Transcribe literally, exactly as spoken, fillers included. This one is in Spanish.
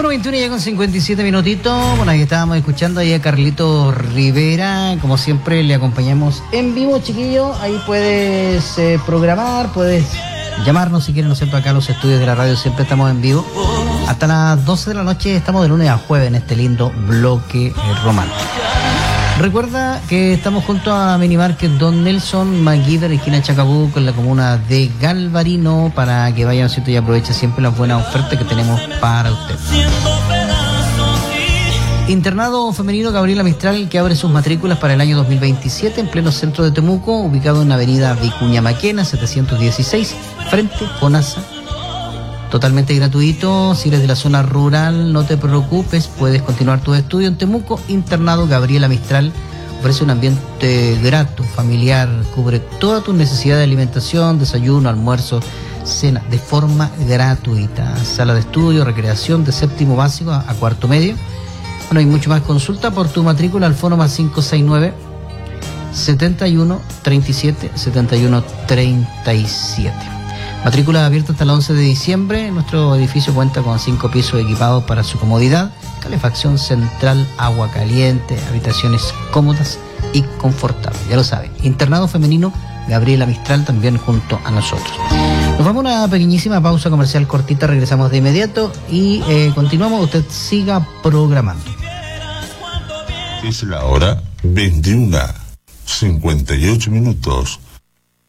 Bueno, veintiuno ya con cincuenta y siete minutitos. Bueno, ahí estábamos escuchando ahí a Carlito Rivera. Como siempre, le acompañamos en vivo, chiquillo. Ahí puedes eh, programar, puedes llamarnos si quieres, ¿no es cierto? Acá a los estudios de la radio siempre estamos en vivo. Hasta las doce de la noche estamos de lunes a jueves en este lindo bloque eh, romántico. Recuerda que estamos junto a Minimarket Don Nelson, MacGyver, esquina Chacabuco, en la comuna de Galvarino, para que vayan, ¿cierto? Y aproveche siempre las buenas ofertas que tenemos para usted. Internado femenino Gabriela Mistral, que abre sus matrículas para el año dos mil veintisiete en pleno centro de Temuco, ubicado en la avenida Vicuña Maquena, setecientos dieciséis, frente Fonasa. Totalmente gratuito. Si eres de la zona rural, no te preocupes, puedes continuar tus estudios en Temuco. Internado Gabriela Mistral ofrece un ambiente grato, familiar, cubre todas tus necesidades de alimentación, desayuno, almuerzo, cena, de forma gratuita. Sala de estudio, recreación de séptimo básico a, a cuarto medio. Bueno, hay mucho más. Consulta por tu matrícula al fono más cinco seis nueve, setenta y uno, treinta y siete, setenta y uno, treinta y siete. Matrícula abierta hasta el once de diciembre. Nuestro edificio cuenta con cinco pisos equipados para su comodidad, calefacción central, agua caliente, habitaciones cómodas y confortables. Ya lo sabe, internado femenino Gabriela Mistral también junto a nosotros. Nos vamos a una pequeñísima pausa comercial cortita, regresamos de inmediato y eh, continuamos. Usted siga programando. Es la hora veintiuna, cincuenta y ocho minutos.